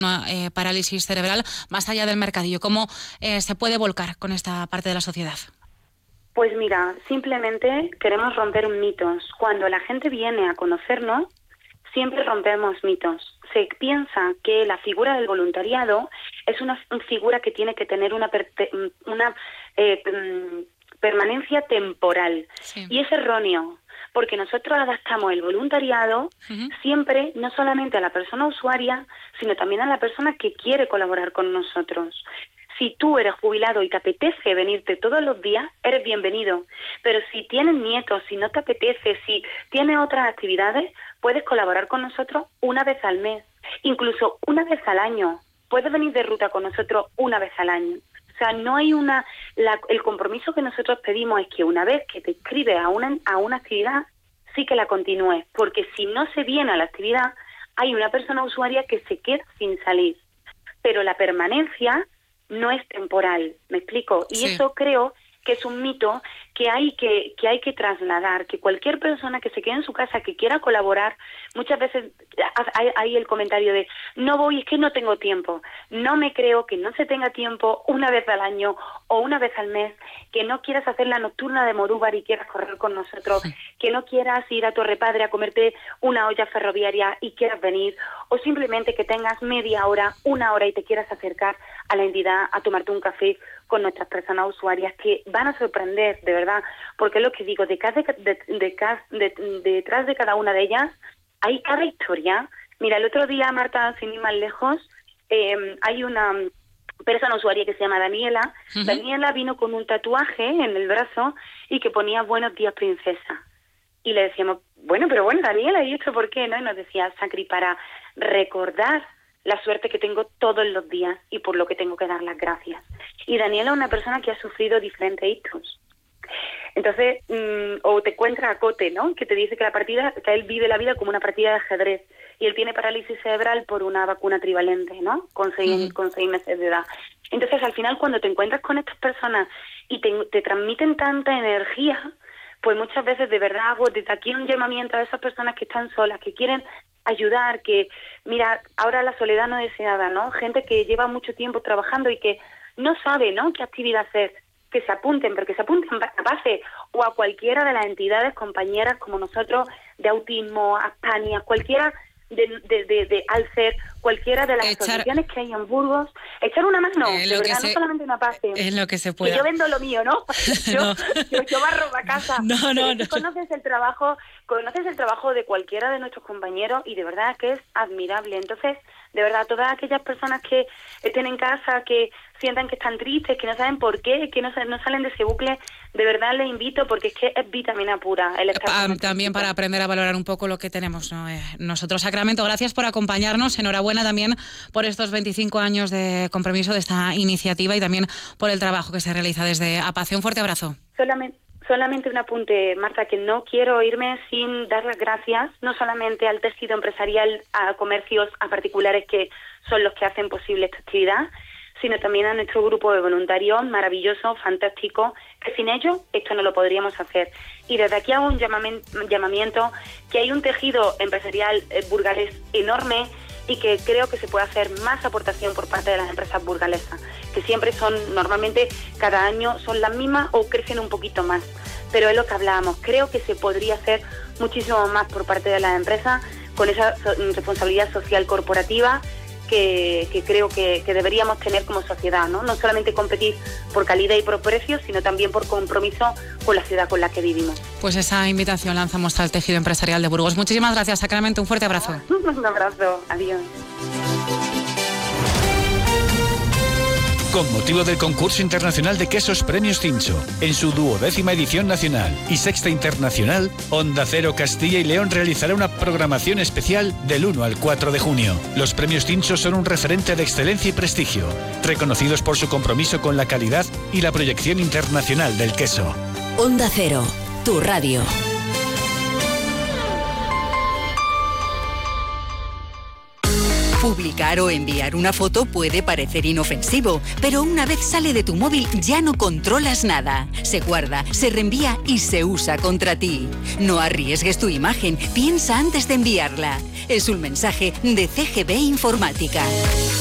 una parálisis cerebral, más allá del mercadillo? ¿Cómo se puede volcar con esta parte de la sociedad? Pues mira, simplemente queremos romper mitos. Cuando la gente viene a conocernos, siempre rompemos mitos. Se piensa que la figura del voluntariado es una figura que tiene que tener una permanencia temporal. Sí. Y es erróneo, porque nosotros adaptamos el voluntariado siempre, no solamente a la persona usuaria, sino también a la persona que quiere colaborar con nosotros. Si tú eres jubilado y te apetece venirte todos los días, eres bienvenido. Pero si tienes nietos, si no te apetece, si tienes otras actividades, puedes colaborar con nosotros una vez al mes, incluso una vez al año. Puedes venir de ruta con nosotros una vez al año. O sea, no hay el compromiso que nosotros pedimos es que una vez que te inscribes a una actividad, sí que la continúes. Porque si no se viene a la actividad, hay una persona usuaria que se queda sin salir. Pero la permanencia no es temporal, ¿me explico? Y sí. Eso creo que es un mito que hay que trasladar, que cualquier persona que se quede en su casa, que quiera colaborar, muchas veces hay el comentario de no voy, es que no tengo tiempo. No me creo que no se tenga tiempo una vez al año o una vez al mes, que no quieras hacer la nocturna de Modúvar y quieras correr con nosotros, sí. Que no quieras ir a Torre Padre a comerte una olla ferroviaria y quieras venir, o simplemente que tengas media hora, una hora y te quieras acercar a la entidad a tomarte un café con nuestras personas usuarias, que van a sorprender, de verdad, porque es lo que digo, detrás de cada una de ellas hay cada historia. Mira, el otro día, Marta, sin ir más lejos, hay una persona usuaria que se llama Daniela. Uh-huh. Daniela vino con un tatuaje en el brazo y que ponía buenos días, princesa. Y le decíamos, bueno, Daniela, ¿y esto por qué? ¿No? Y nos decía, Sacri, para recordar la suerte que tengo todos los días y por lo que tengo que dar las gracias. Y Daniela es una persona que ha sufrido diferentes ictus. Entonces, o te encuentras a Cote, ¿no? Que te dice que que él vive la vida como una partida de ajedrez y él tiene parálisis cerebral por una vacuna trivalente, ¿no? Con 6 meses de edad. Entonces, al final, cuando te encuentras con estas personas y te transmiten tanta energía, pues muchas veces de verdad hago desde aquí un llamamiento a esas personas que están solas, que quieren ayudar, que, mira, ahora la soledad no deseada, ¿no? Gente que lleva mucho tiempo trabajando y que no sabe, ¿no?, qué actividad hacer, que se apunten, porque se apunten a base o a cualquiera de las entidades compañeras como nosotros, de autismo, Aspania, cualquiera de Alcer, cualquiera de las asociaciones que hay en Burgos, echar una mano, de verdad, no solamente una pase. Es lo que se pueda. Que yo vendo lo mío, ¿no? Yo barro la casa. No. Conoces el trabajo de cualquiera de nuestros compañeros y de verdad que es admirable. Entonces, de verdad, todas aquellas personas que estén en casa, que sientan que están tristes, que no saben por qué, que no salen de ese bucle, de verdad les invito porque es que es vitamina pura. También para aprender a valorar un poco lo que tenemos, ¿no? Nosotros, Sacramento, gracias por acompañarnos, enhorabuena también por estos 25 años de compromiso de esta iniciativa y también por el trabajo que se realiza desde APACE. Un fuerte abrazo. Solamente un apunte, Marta, que no quiero irme sin dar las gracias, no solamente al tejido empresarial, a comercios, a particulares que son los que hacen posible esta actividad, sino también a nuestro grupo de voluntarios maravilloso, fantástico, que sin ellos esto no lo podríamos hacer. Y desde aquí hago un llamamiento, que hay un tejido empresarial burgalés enorme y que creo que se puede hacer más aportación por parte de las empresas burgalesas, que siempre normalmente cada año son las mismas o crecen un poquito más. Pero es lo que hablábamos, creo que se podría hacer muchísimo más por parte de las empresas con esa responsabilidad social corporativa que creo que deberíamos tener como sociedad, ¿no? No solamente competir por calidad y por precio, sino también por compromiso con la ciudad con la que vivimos. Pues esa invitación lanzamos al tejido empresarial de Burgos. Muchísimas gracias, Sacramento, un fuerte abrazo. Un abrazo, adiós. Con motivo del concurso internacional de quesos Premios Cincho, en su 12ª edición nacional y 6ª internacional, Onda Cero Castilla y León realizará una programación especial del 1 al 4 de junio. Los Premios Cincho son un referente de excelencia y prestigio, reconocidos por su compromiso con la calidad y la proyección internacional del queso. Onda Cero, tu radio. Publicar o enviar una foto puede parecer inofensivo, pero una vez sale de tu móvil ya no controlas nada. Se guarda, se reenvía y se usa contra ti. No arriesgues tu imagen, piensa antes de enviarla. Es un mensaje de CGB Informática.